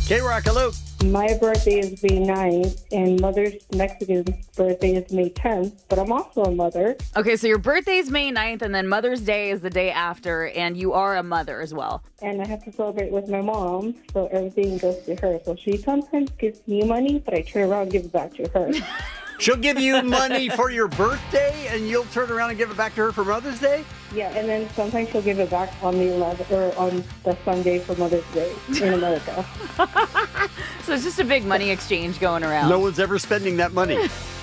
K-Rock, hello. My birthday is May 9th, and Mother's Mexican's birthday is May 10th, but I'm also a mother. Okay, so your birthday's May 9th, and then Mother's Day is the day after, and you are a mother as well. And I have to celebrate with my mom, so everything goes to her. So she sometimes gives me money, but I turn around and give it back to her. She'll give you money for your birthday, and you'll turn around and give it back to her for Mother's Day? Yeah, and then sometimes she'll give it back on the 11th or on the Sunday for Mother's Day in America. So it's just a big money exchange going around. No one's ever spending that money.